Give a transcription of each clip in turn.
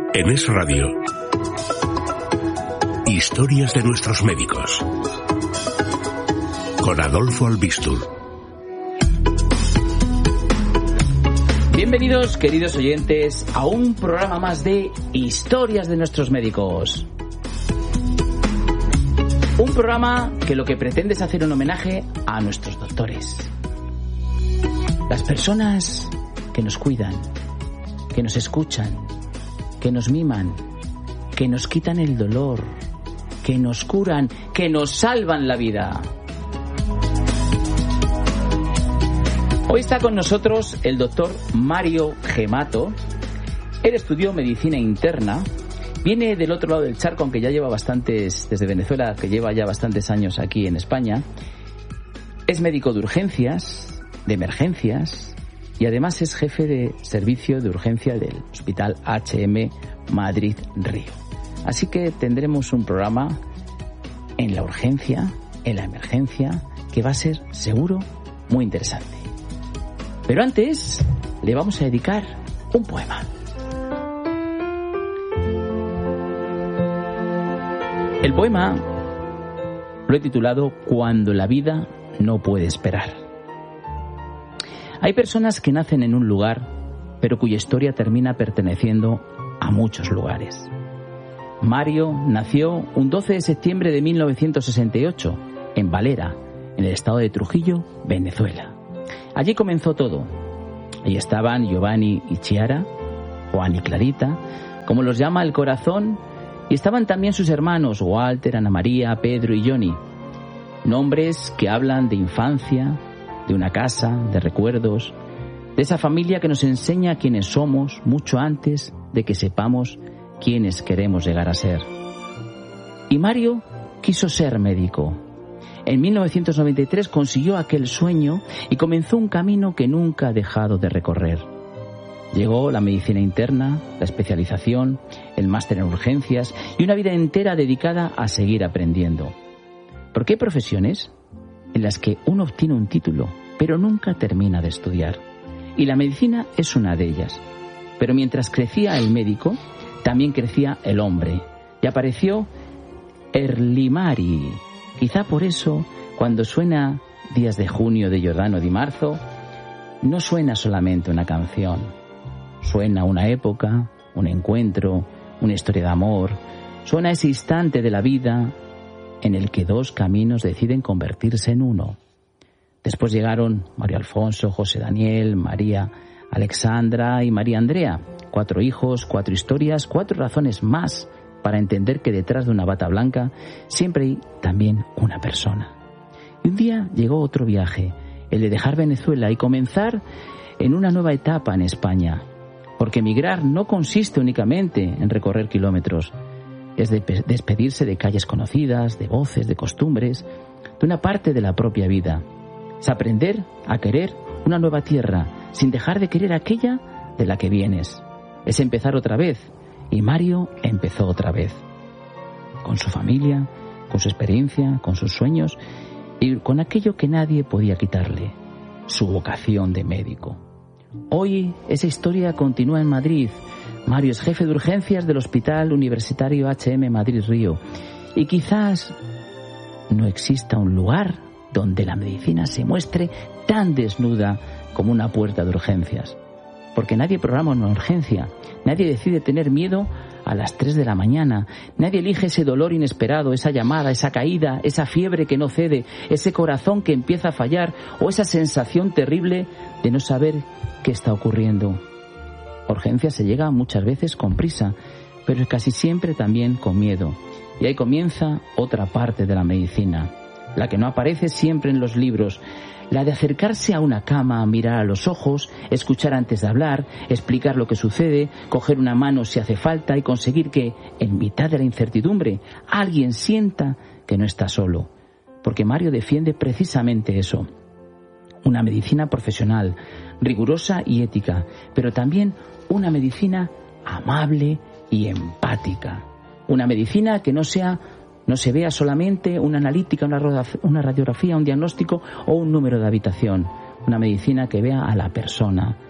En Es Radio, historias de nuestros médicos, con Adolfo Albistur. Bienvenidos, queridos oyentes, a un programa más de Historias de nuestros médicos. Un programa que lo que pretende es hacer un homenaje a nuestros doctores. Las personas que nos cuidan, que nos escuchan, que nos miman, que nos quitan el dolor, que nos curan, que nos salvan la vida. Hoy está con nosotros el doctor Mario Gemato. Él estudió medicina interna, viene del otro lado del charco, aunque ya lleva desde Venezuela, que lleva ya bastantes años aquí en España. Es médico de urgencias, de emergencias, y además es jefe de servicio de urgencia del Hospital HM Madrid Río. Así que tendremos un programa en la urgencia, en la emergencia, que va a ser seguro muy interesante. Pero antes le vamos a dedicar un poema. El poema lo he titulado Cuando la vida no puede esperar. Hay personas que nacen en un lugar, pero cuya historia termina perteneciendo a muchos lugares. Mario nació un 12 de septiembre de 1968 en Valera, en el estado de Trujillo, Venezuela. Allí comenzó todo. Allí estaban Giovanni y Chiara, Juan y Clarita, como los llama el corazón, y estaban también sus hermanos Walter, Ana María, Pedro y Johnny. Nombres que hablan de infancia, de una casa, de recuerdos, de esa familia que nos enseña quiénes somos mucho antes de que sepamos quiénes queremos llegar a ser. Y Mario quiso ser médico. En 1993 consiguió aquel sueño y comenzó un camino que nunca ha dejado de recorrer. Llegó la medicina interna, la especialización, el máster en urgencias y una vida entera dedicada a seguir aprendiendo. Porque hay profesiones en las que uno obtiene un título, pero nunca termina de estudiar. Y la medicina es una de ellas. Pero mientras crecía el médico, también crecía el hombre. Y apareció Erlimari. Quizá por eso, cuando suena Días de junio de Giordano Di Marzo, no suena solamente una canción. Suena una época, un encuentro, una historia de amor. Suena ese instante de la vida en el que dos caminos deciden convertirse en uno. Después llegaron Mario Alfonso, José Daniel, María Alexandra y María Andrea. 4 hijos, 4 historias, 4 razones más para entender que detrás de una bata blanca siempre hay también una persona. Y un día llegó otro viaje, el de dejar Venezuela y comenzar en una nueva etapa en España. Porque emigrar no consiste únicamente en recorrer kilómetros, es despedirse de calles conocidas, de voces, de costumbres, de una parte de la propia vida. Es aprender a querer una nueva tierra, sin dejar de querer aquella de la que vienes. Es empezar otra vez, y Mario empezó otra vez. Con su familia, con su experiencia, con sus sueños, y con aquello que nadie podía quitarle, su vocación de médico. Hoy esa historia continúa en Madrid. Mario es jefe de urgencias del Hospital Universitario HM Madrid Río. Y quizás no exista un lugar donde la medicina se muestre tan desnuda como una puerta de urgencias. Porque nadie programa una urgencia, nadie decide tener miedo a las 3 de la mañana, nadie elige ese dolor inesperado, esa llamada, esa caída, esa fiebre que no cede, ese corazón que empieza a fallar o esa sensación terrible de no saber qué está ocurriendo. A urgencias se llega muchas veces con prisa, pero casi siempre también con miedo. Y ahí comienza otra parte de la medicina, la que no aparece siempre en los libros, la de acercarse a una cama, mirar a los ojos, escuchar antes de hablar, explicar lo que sucede, coger una mano si hace falta y conseguir que, en mitad de la incertidumbre, alguien sienta que no está solo. Porque Mario defiende precisamente eso. Una medicina profesional, rigurosa y ética, pero también una medicina amable y empática. Una medicina que no se vea solamente una analítica, una radiografía, un diagnóstico o un número de habitación. Una medicina que vea a la persona.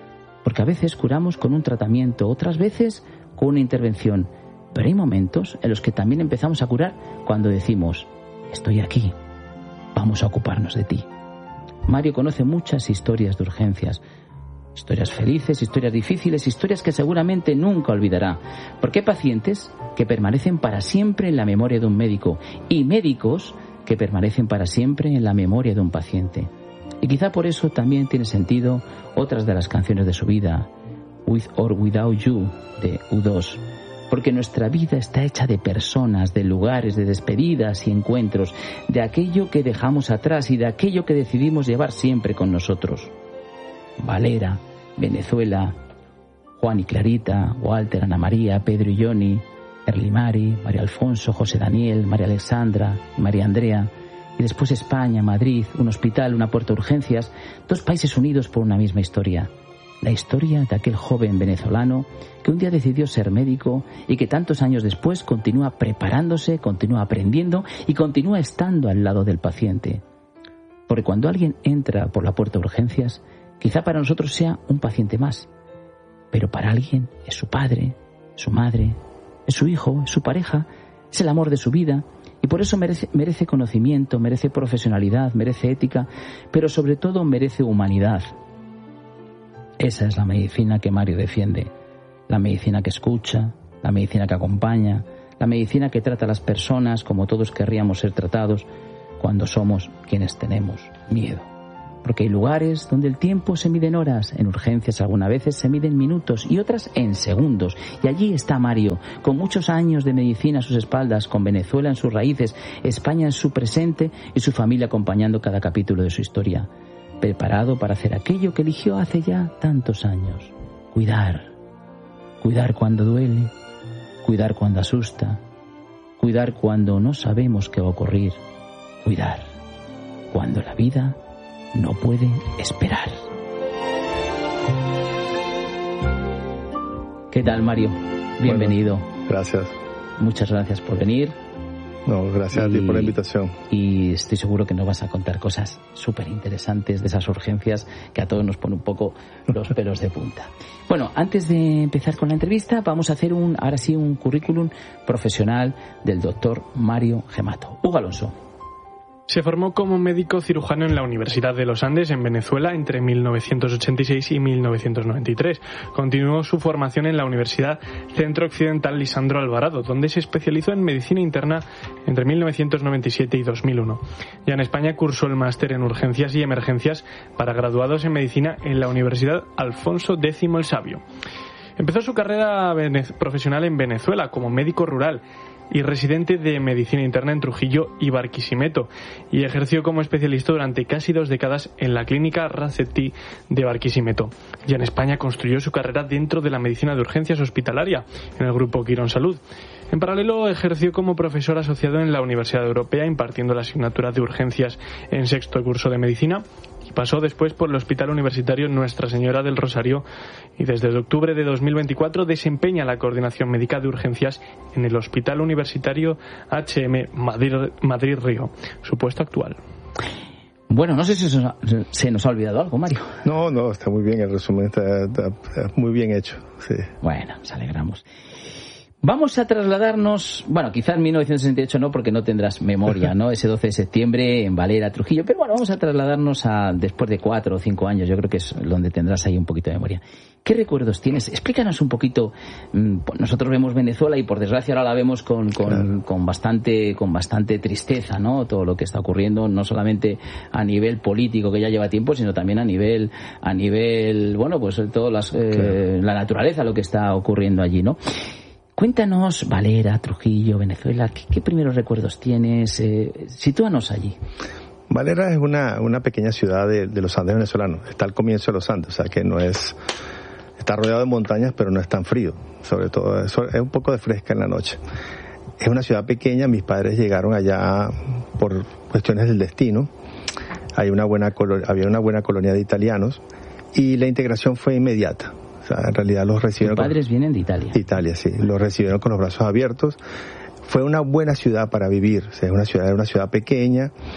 Porque a veces curamos con un tratamiento, otras veces con una intervención. Pero hay momentos en los que también empezamos a curar cuando decimos, estoy aquí, vamos a ocuparnos de ti. Mario conoce muchas historias de urgencias, historias felices, historias difíciles, historias que seguramente nunca olvidará, porque hay pacientes que permanecen para siempre en la memoria de un médico y médicos que permanecen para siempre en la memoria de un paciente. Y quizá por eso también tiene sentido otras de las canciones de su vida, With or Without You, de U2, porque nuestra vida está hecha de personas, de lugares, de despedidas y encuentros, de aquello que dejamos atrás y de aquello que decidimos llevar siempre con nosotros. Valera, Venezuela, Juan y Clarita, Walter, Ana María, Pedro y Johnny, Erlimari, María Alfonso, José Daniel, María Alexandra, María Andrea, y después España, Madrid, un hospital, una puerta de urgencias, 2 países unidos por una misma historia. La historia de aquel joven venezolano que un día decidió ser médico y que tantos años después continúa preparándose, continúa aprendiendo y continúa estando al lado del paciente. Porque cuando alguien entra por la puerta de urgencias, quizá para nosotros sea un paciente más, pero para alguien es su padre, su madre, es su hijo, es su pareja, es el amor de su vida, y por eso merece conocimiento, merece profesionalidad, merece ética, pero sobre todo merece humanidad. Esa es la medicina que Mario defiende, la medicina que escucha, la medicina que acompaña, la medicina que trata a las personas como todos querríamos ser tratados cuando somos quienes tenemos miedo. Porque hay lugares donde el tiempo se mide en horas, en urgencias algunas veces se mide en minutos y otras en segundos. Y allí está Mario, con muchos años de medicina a sus espaldas, con Venezuela en sus raíces, España en su presente y su familia acompañando cada capítulo de su historia. Preparado para hacer aquello que eligió hace ya tantos años. Cuidar. Cuidar cuando duele, cuidar cuando asusta, cuidar cuando no sabemos qué va a ocurrir, cuidar cuando la vida no puede esperar. ¿Qué tal, Mario? Bienvenido. Bueno, gracias. Muchas gracias por venir. No, gracias a ti por la invitación. Y estoy seguro que nos vas a contar cosas súper interesantes de esas urgencias que a todos nos pone un poco los pelos de punta. Bueno, antes de empezar con la entrevista, vamos a hacer un currículum profesional del doctor Mario Gemato. Hugo Alonso. Se formó como médico cirujano en la Universidad de los Andes en Venezuela entre 1986 y 1993. Continuó su formación en la Universidad Centro Occidental Lisandro Alvarado, donde se especializó en medicina interna entre 1997 y 2001. Ya en España cursó el máster en urgencias y emergencias para graduados en medicina en la Universidad Alfonso X el Sabio. Empezó su carrera profesional en Venezuela como médico rural y residente de medicina interna en Trujillo y Barquisimeto, y ejerció como especialista durante casi 2 décadas en la clínica Racetti de Barquisimeto. Ya en España construyó su carrera dentro de la medicina de urgencias hospitalaria en el grupo Quirón Salud. En paralelo ejerció como profesor asociado en la Universidad Europea impartiendo la asignatura de urgencias en 6º curso de medicina, y pasó después por el Hospital Universitario Nuestra Señora del Rosario, y desde octubre de 2024 desempeña la coordinación médica de urgencias en el Hospital Universitario HM Madrid Río, su puesto actual. Bueno, no sé si se nos ha olvidado algo, Mario. No, está muy bien, el resumen está muy bien hecho. Sí. Bueno, nos alegramos. Vamos a trasladarnos, bueno, quizás en 1968 no, porque no tendrás memoria, ¿no? Ese 12 de septiembre en Valera, Trujillo, pero bueno, vamos a trasladarnos a después de 4 o 5 años, yo creo que es donde tendrás ahí un poquito de memoria. ¿Qué recuerdos tienes? Explícanos un poquito. Nosotros vemos Venezuela y por desgracia ahora la vemos con bastante tristeza, ¿no? Todo lo que está ocurriendo, no solamente a nivel político que ya lleva tiempo, sino también a nivel, bueno, pues todo la naturaleza, lo que está ocurriendo allí, ¿no? Cuéntanos, Valera, Trujillo, Venezuela, ¿qué primeros recuerdos tienes? Sitúanos allí. Valera es una pequeña ciudad de los Andes venezolanos. Está al comienzo de los Andes, o sea que no es... Está rodeado de montañas, pero no es tan frío. Sobre todo, es un poco de fresca en la noche. Es una ciudad pequeña, mis padres llegaron allá por cuestiones del destino. Había una buena colonia de italianos y la integración fue inmediata. O sea, en realidad los recibieron... ¿Tus padres vienen de Italia? De Italia, sí. Los recibieron con los brazos abiertos. Fue una buena ciudad para vivir. O sea, era una ciudad pequeña.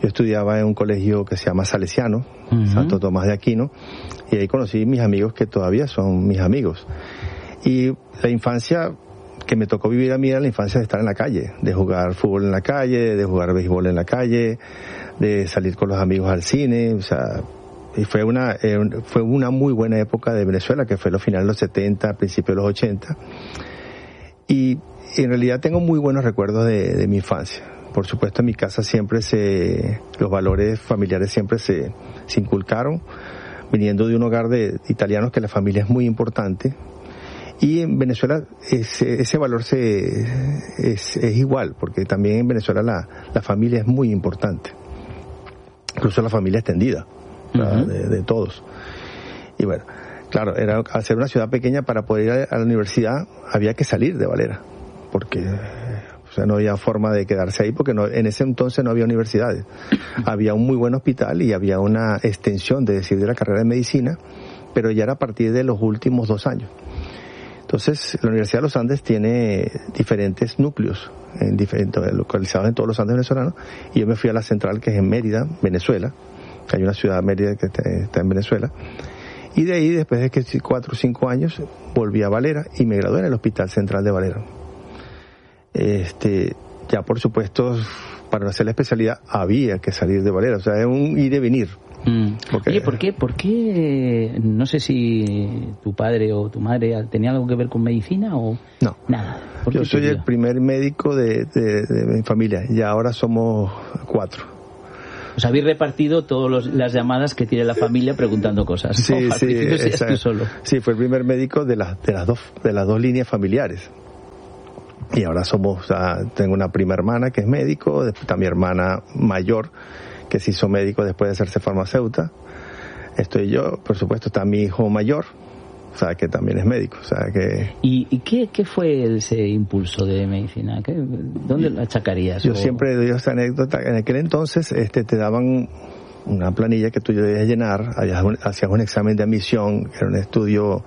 Yo estudiaba en un colegio que se llama Salesiano, Santo Tomás de Aquino, y ahí conocí mis amigos que todavía son mis amigos. Y la infancia que me tocó vivir a mí era la infancia de estar en la calle, de jugar fútbol en la calle, de jugar béisbol en la calle, de salir con los amigos al cine, o sea, y fue una muy buena época de Venezuela, que fue los finales de los 70, principios de los 80. Y en realidad tengo muy buenos recuerdos de mi infancia. Por supuesto, en mi casa siempre los valores familiares siempre se inculcaron, viniendo de un hogar de italianos, que la familia es muy importante. Y en Venezuela ese valor es igual, porque también en Venezuela la familia es muy importante. Incluso la familia extendida, de todos. Y bueno, claro, al ser una ciudad pequeña, para poder ir a la universidad había que salir de Valera, porque no había forma de quedarse ahí, porque en ese entonces no había universidades. Había un muy buen hospital y había una extensión de la carrera de medicina, pero ya era a partir de los últimos 2 años. Entonces, la Universidad de los Andes tiene diferentes núcleos, localizados en todos los Andes venezolanos, y yo me fui a la central, que es en Mérida, Venezuela, que hay una ciudad, Mérida, que está en Venezuela, y de ahí, después de que 4 o 5 años, volví a Valera y me gradué en el Hospital Central de Valera. Ya por supuesto, para hacer la especialidad había que salir de Valera, o sea, es un ir y venir. Oye, ¿por qué? No sé si tu padre o tu madre tenía algo que ver con medicina o... No. Nada. Yo soy el primer médico de mi familia y ahora somos 4. Os habéis repartido todas las llamadas que tiene la familia preguntando cosas. Sí, ¿no? sí. Tú solo. Sí, fue el primer médico de las dos líneas familiares. Y ahora tengo una prima hermana que es médico, después está mi hermana mayor, que se hizo médico después de hacerse farmacéutica. Estoy yo, por supuesto, está mi hijo mayor, o sea, que también es médico, o sea, que... ¿Y qué fue ese impulso de medicina? ¿Dónde lo achacarías? Yo siempre doy esta anécdota. En aquel entonces te daban una planilla que tú debías llenar, hacías un examen de admisión, que era un estudio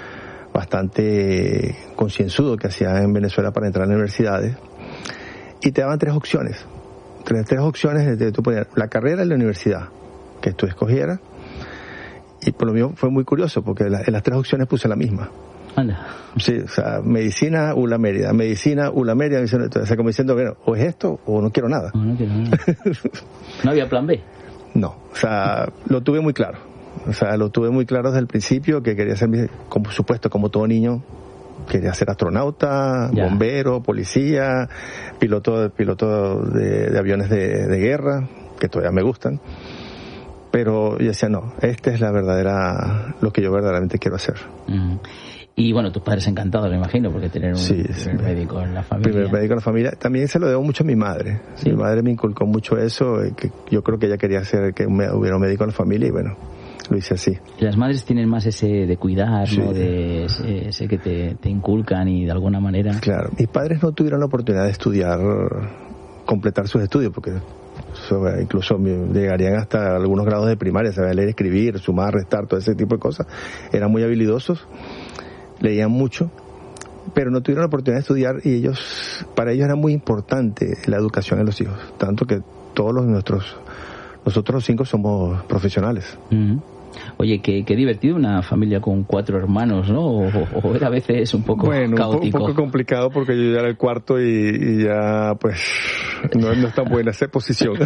bastante concienzudo que hacían en Venezuela para entrar a las universidades, y te daban 3 opciones. Tres opciones de tú poner la carrera y la universidad que tú escogieras, y por lo mío fue muy curioso porque en las 3 opciones puse la misma. Anda. Sí, o sea, medicina, ULA Mérida, medicina, ULA Mérida, o sea, como diciendo, bueno, o es esto o no quiero nada. No quiero nada. ¿No había plan B? No, o sea, lo tuve muy claro. O sea, lo tuve muy claro desde el principio, que quería ser, por supuesto, como todo niño, quería ser astronauta, bombero, policía, piloto de aviones de guerra, que todavía me gustan. Pero yo decía, no, es lo que yo verdaderamente quiero hacer. Y bueno, tus padres encantados, me imagino, porque tener un médico en la familia. Primer médico en la familia. También se lo debo mucho a mi madre. ¿Sí? Mi madre me inculcó mucho eso, que yo creo que ella quería hacer que hubiera un médico en la familia, y bueno, lo hice así. Y las madres tienen más ese de cuidar, ¿no? De ese que te inculcan y de alguna manera... Claro. Mis padres no tuvieron la oportunidad de estudiar, completar sus estudios, porque incluso llegarían hasta algunos grados de primaria, sabían leer, escribir, sumar, restar, todo ese tipo de cosas. Eran muy habilidosos, leían mucho, pero no tuvieron la oportunidad de estudiar, y para ellos era muy importante la educación de los hijos, tanto que nosotros los 5 somos profesionales. Oye, qué divertido una familia con 4 hermanos, ¿no? O era a veces un poco caótico. Un poco complicado, porque yo ya era el cuarto y ya, pues, no es tan buena esa posición.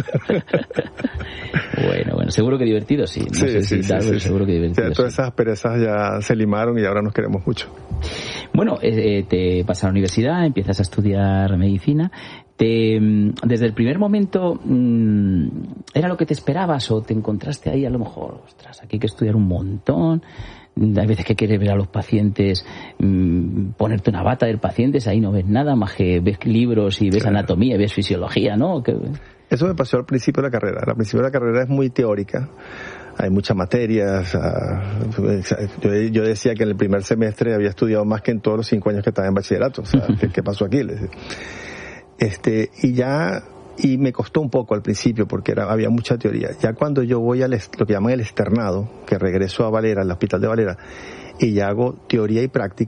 Bueno, seguro que divertido, sí. Seguro que divertido. O sea, todas esas perezas ya se limaron y ahora nos queremos mucho. Bueno, te vas a la universidad, empiezas a estudiar medicina. Desde el primer momento, ¿era lo que te esperabas o te encontraste ahí a lo mejor, ostras, aquí hay que estudiar un montón? Hay veces que quieres ver a los pacientes, ponerte una bata del paciente, ahí no ves nada más que ves libros y ves anatomía, ves fisiología, ¿no? Eso me pasó al principio de la carrera. Al principio de la carrera es muy teórica. Hay muchas materias. Yo decía que en el primer semestre había estudiado más que en todos los 5 años que estaba en bachillerato. O sea, ¿qué pasó aquí? Y me costó un poco al principio porque había mucha teoría. Ya cuando yo voy lo que llaman el externado, que regreso a Valera, al hospital de Valera, y ya hago teoría y práctica,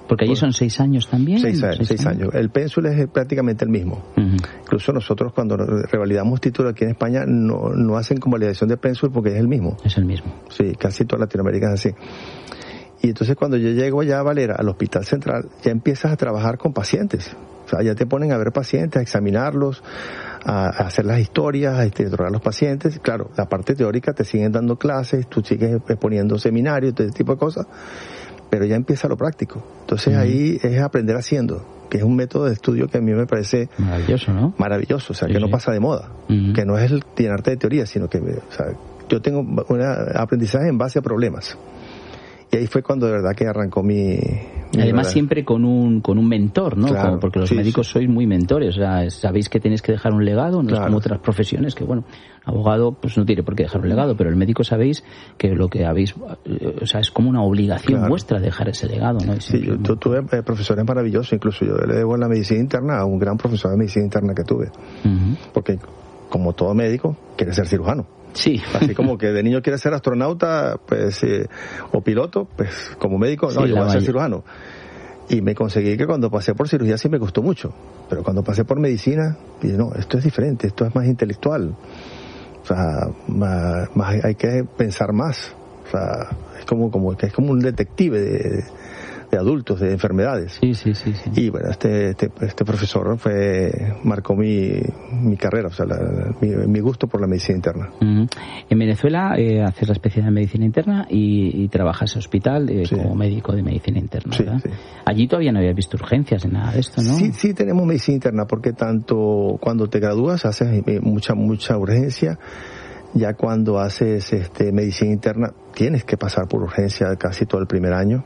Porque allí son 6 años también. 6 años. El pénsul es prácticamente el mismo. Incluso nosotros cuando revalidamos título aquí en España no hacen convalidación de pénsul porque es el mismo. Es el mismo. Sí, casi toda Latinoamérica es así. Y entonces cuando yo llego allá a Valera, al Hospital Central, ya empiezas a trabajar con pacientes. O sea, ya te ponen a ver pacientes, a examinarlos, a hacer las historias, a interrogar a los pacientes. Claro, la parte teórica te siguen dando clases, tú sigues exponiendo seminarios, todo ese tipo de cosas, pero ya empieza lo práctico. Entonces ahí es aprender haciendo, que es un método de estudio que a mí me parece maravilloso, ¿no? Maravilloso, o sea, que no pasa de moda, que no es el llenarte de teoría, sino que, o sea, yo tengo un aprendizaje en base a problemas. Y ahí fue cuando de verdad que arrancó mi además verdad. Siempre con un mentor, ¿no? Claro, Porque los médicos sois muy mentores, o sea, sabéis que tenéis que dejar un legado, no es como otras profesiones que, bueno, abogado pues no tiene por qué dejar un legado, pero el médico sabéis que lo que habéis, o sea, es como una obligación vuestra dejar ese legado, ¿no? Sí, yo tuve profesores maravillosos, incluso yo le debo en la medicina interna a un gran profesor de medicina interna que tuve, porque como todo médico quiere ser cirujano. Sí. Así como que de niño quiere ser astronauta, pues, o piloto, pues como médico, no, yo voy a ser cirujano. Y me conseguí que cuando pasé por cirugía sí me costó mucho, pero cuando pasé por medicina, dije, no, esto es diferente, esto es más intelectual. O sea, más hay que pensar más. O sea, es como un detective de adultos, de enfermedades. Sí. Y bueno, este profesor marcó mi carrera, o sea, mi gusto por la medicina interna. En Venezuela haces la especialidad en medicina interna y trabajas en hospital como médico de medicina interna, ¿verdad? Sí. Allí todavía no habías visto urgencias en nada de esto, ¿no? Sí tenemos medicina interna, porque tanto cuando te gradúas haces mucha urgencia. Ya cuando haces medicina interna tienes que pasar por urgencia casi todo el primer año.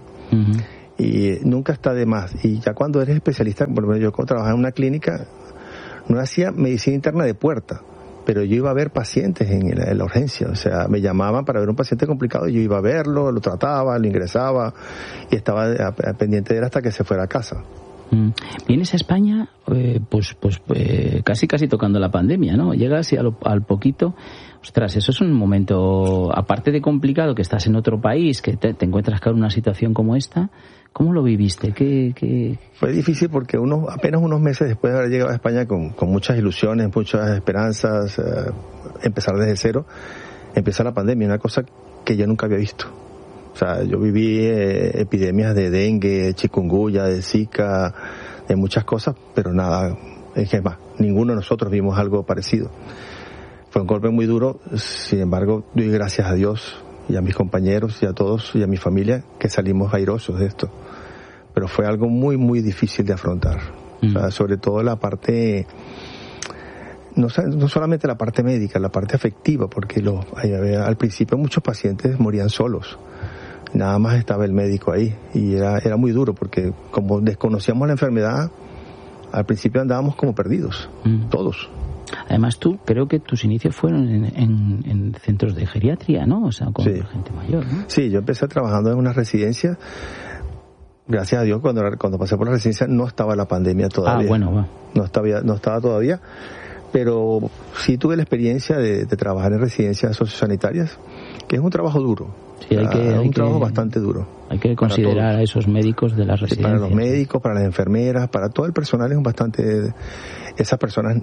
Y nunca está de más. Y ya cuando eres especialista, por ejemplo, yo trabajaba en una clínica, no hacía medicina interna de puerta, pero yo iba a ver pacientes en la urgencia. O sea, me llamaban para ver un paciente complicado y yo iba a verlo, lo trataba, lo ingresaba y estaba pendiente de él hasta que se fuera a casa. Vienes a España casi tocando la pandemia, ¿no? Llegas y al poquito, ostras, eso es un momento, aparte de complicado, que estás en otro país, que te encuentras con una situación como esta. ¿Cómo lo viviste? Fue difícil porque apenas unos meses después de haber llegado a España con muchas ilusiones, muchas esperanzas, empezar desde cero, empieza la pandemia, una cosa que yo nunca había visto. O sea, yo viví epidemias de dengue, chikungunya, de zika, de muchas cosas, pero nada, es más, ninguno de nosotros vimos algo parecido. Fue un golpe muy duro, sin embargo, doy gracias a Dios y a mis compañeros y a todos y a mi familia que salimos airosos de esto. Pero fue algo muy, muy difícil de afrontar. O sea, sobre todo la parte, no solamente la parte médica, la parte afectiva, porque al principio muchos pacientes morían solos. Nada más estaba el médico ahí y era muy duro porque como desconocíamos la enfermedad, al principio andábamos como perdidos, todos. Además creo que tus inicios fueron en centros de geriatría, ¿no? O sea, con gente mayor, ¿no? Sí, yo empecé trabajando en una residencia. Gracias a Dios, cuando pasé por la residencia no estaba la pandemia todavía. No estaba todavía, pero sí tuve la experiencia de trabajar en residencias sociosanitarias, que es un trabajo duro. Sí, hay un trabajo bastante duro. Hay que considerar a esos médicos de las residencias. Para los médicos, para las enfermeras, para todo el personal es bastante. Esas personas,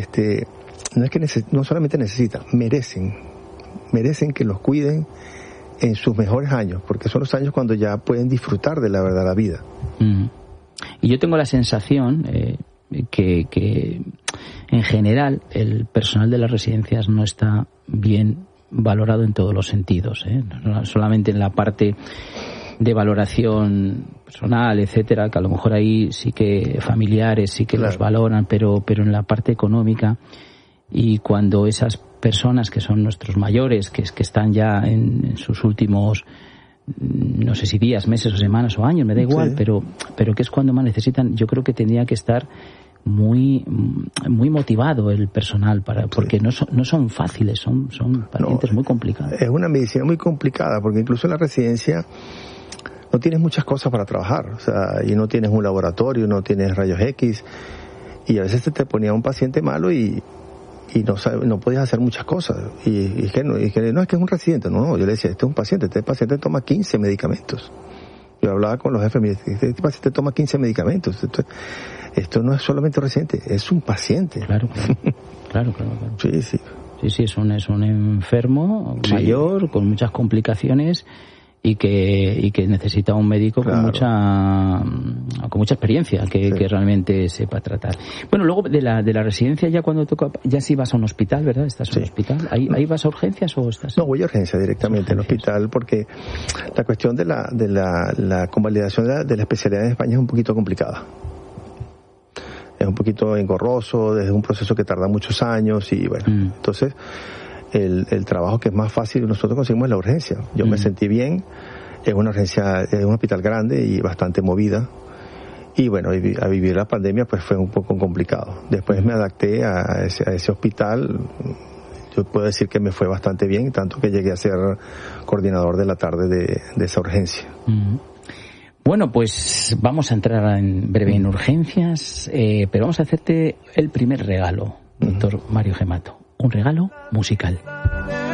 no solamente necesitan, merecen que los cuiden en sus mejores años, porque son los años cuando ya pueden disfrutar de la verdad la vida. Y yo tengo la sensación que en general el personal de las residencias no está bien valorado en todos los sentidos, no solamente en la parte de valoración personal, etcétera, que a lo mejor ahí sí que familiares sí que los valoran, pero en la parte económica, y cuando esas personas que son nuestros mayores, que están ya en sus últimos, no sé si días, meses o semanas o años, me da igual, pero que es cuando más necesitan, yo creo que tendría que estar muy motivado el personal porque no son fáciles, son pacientes muy complicados. Es una medicina muy complicada porque incluso en la residencia no tienes muchas cosas para trabajar, o sea, y no tienes un laboratorio, no tienes rayos X, y a veces te ponía un paciente malo y no podías hacer muchas cosas, y es que no es que es un residente, no, yo le decía, este es un paciente, este paciente toma 15 medicamentos. Yo hablaba con los jefes, me dicen, este paciente toma 15 medicamentos. Esto no es solamente un residente, es un paciente. Claro. Sí. Sí, es un enfermo mayor, con muchas complicaciones y que necesita un médico con mucha experiencia que realmente sepa tratar. Bueno, luego de la residencia, ya cuando toca, ya sí vas a un hospital, ¿verdad? ¿Estás en un hospital? ¿Ahí vas a urgencias o estás? No, voy a urgencias directamente en hospital, porque la cuestión de la convalidación de la especialidad en España es un poquito complicada. Es un poquito engorroso, es un proceso que tarda muchos años y bueno, entonces el trabajo que es más fácil nosotros conseguimos es la urgencia. Yo me sentí bien, es una urgencia, es un hospital grande y bastante movida, y bueno, a vivir la pandemia pues fue un poco complicado. Después me adapté a ese hospital. Yo puedo decir que me fue bastante bien, tanto que llegué a ser coordinador de la tarde de esa urgencia. Bueno, pues vamos a entrar en breve en urgencias, pero vamos a hacerte el primer regalo, doctor Mario Gemato. Un regalo musical.